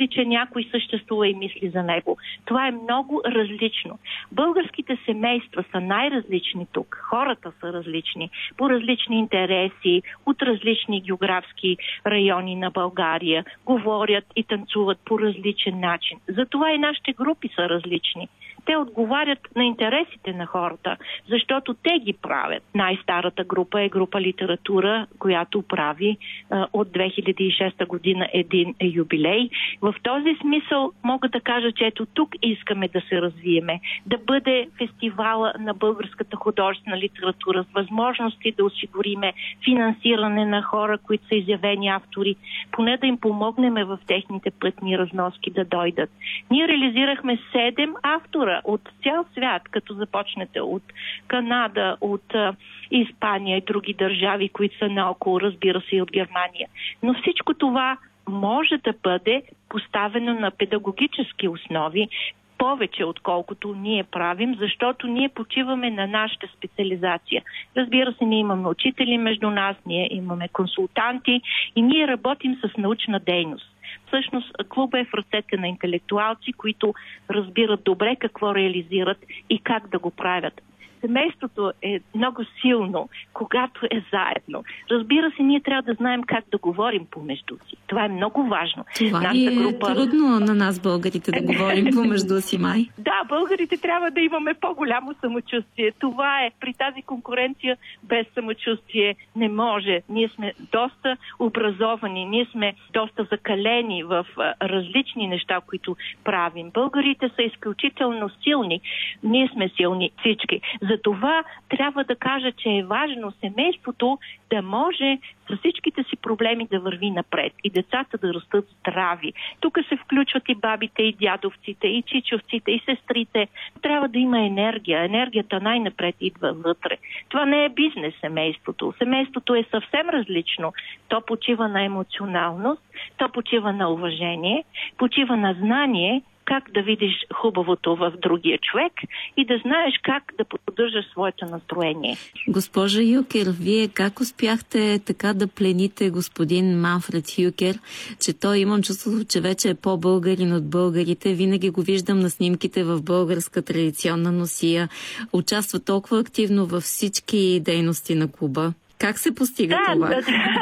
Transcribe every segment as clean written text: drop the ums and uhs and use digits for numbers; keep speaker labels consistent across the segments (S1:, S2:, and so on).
S1: твърди, че някой съществува и мисли за него. Това е много различно. Българските семейства са най-различни тук. Хората са различни, по различни интереси, от различни географски райони на България, говорят и танцуват по различен начин. Затова и нашите групи са различни. Те отговарят на интересите на хората, защото те ги правят. Най-старата група е група литература, която прави от 2006 година един юбилей. В този смисъл мога да кажа, че ето тук искаме да се развиеме, да бъде фестивала на българската художествена литература с възможности да осигуриме финансиране на хора, които са изявени автори, поне да им помогнем в техните пътни разноски да дойдат. Ние реализирахме 7 автора от цял свят, като започнете от Канада, от Испания и други държави, които са наоколо, разбира се, и от Германия. Но всичко това може да бъде поставено на педагогически основи, повече отколкото ние правим, защото ние почиваме на нашата специализация. Разбира се, ние имаме учители между нас, ние имаме консултанти и ние работим с научна дейност. Всъщност, клубът е в ръцете на интелектуалци, които разбират добре какво реализират и как да го правят. Семейството е много силно, когато е заедно. Разбира се, ние трябва да знаем как да говорим помежду си. Това е много важно.
S2: Това е трудно на нас, българите, да говорим помежду си, май.
S1: Да, българите трябва да имаме по-голямо самочувствие. Това е. При тази конкуренция без самочувствие не може. Ние сме доста образовани, ние сме доста закалени в различни неща, които правим. Българите са изключително силни. Ние сме силни всички. Затова трябва да кажа, че е важно семейството да може с всичките си проблеми да върви напред и децата да растат здрави. Тук се включват и бабите, и дядовците, и чичовците, и сестрите. Трябва да има енергия. Енергията най-напред идва вътре. Това не е бизнес семейството. Семейството е съвсем различно. То почива на емоционалност, то почива на уважение, почива на знание, как да видиш хубавото в другия човек и да знаеш как да поддържаш своето настроение.
S2: Госпожа Юкер, вие как успяхте така да плените господин Манфред Юкер, че той, имам чувството, че вече е по-българин от българите. Винаги го виждам на снимките в българска традиционна носия. Участва толкова активно във всички дейности на клуба. Как се постига това?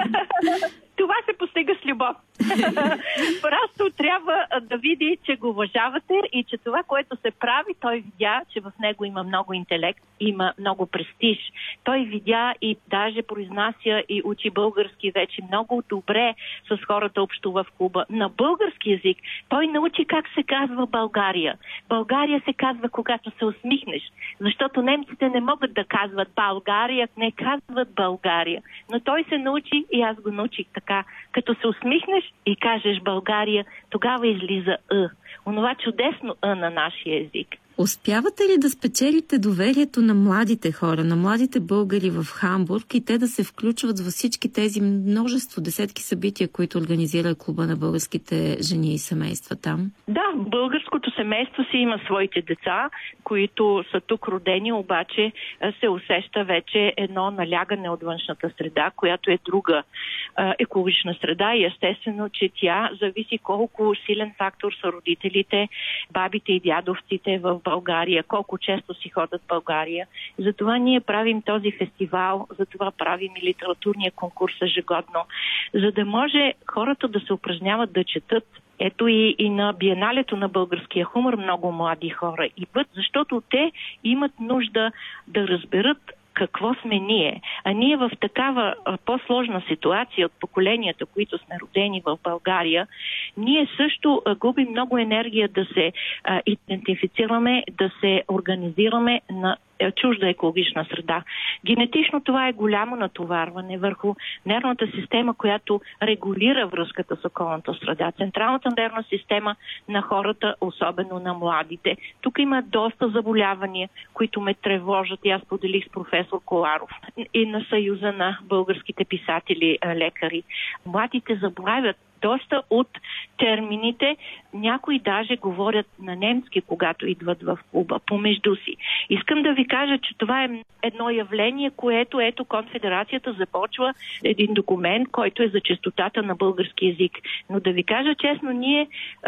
S1: Това се постига с любов. Просто трябва да види, че го уважавате и че това, което се прави, той видя, че в него има много интелект, има много престиж. Той видя и даже произнася и учи български вече много добре с хората общува в клуба. На български език той научи как се казва България. България се казва, когато се усмихнеш, защото немците не могат да казват България, не казват България. Но той се научи и аз го научих така. Като се усмихнеш и кажеш България, тогава излиза онова чудесно на нашия език.
S2: Успявате ли да спечелите доверието на младите хора, на младите българи в Хамбург и те да се включват във всички тези множество, десетки събития, които организира клуба на българските жени и семейства там?
S1: Да, българското семейство си има своите деца, които са тук родени, обаче се усеща вече едно налягане от външната среда, която е друга екологична среда и естествено, че тя зависи колко силен фактор са родителите, бабите и дядовците в България, колко често си ходят в България. Затова ние правим този фестивал, затова правим и литературния конкурс ежегодно, за да може хората да се упражняват да четат. Ето и на биеналето на българския хумор много млади хора идват, защото те имат нужда да разберат какво сме ние. А ние в такава по-сложна ситуация от поколенията, които сме родени в България, ние също губим много енергия да се идентифицираме, да се организираме на чужда екологична среда. Генетично това е голямо натоварване върху нервната система, която регулира връзката с околната среда. Централната нервна система на хората, особено на младите. Тук има доста заболявания, които ме тревожат. И аз поделих с професор Коларов и на Съюза на българските писатели, лекари. Младите забравят доста от термините. Някои даже говорят на немски, когато идват в клуба, помежду си. Искам да ви кажа, че това е едно явление, което ето Конфедерацията започва един документ, който е за честотата на български език. Но да ви кажа честно, ние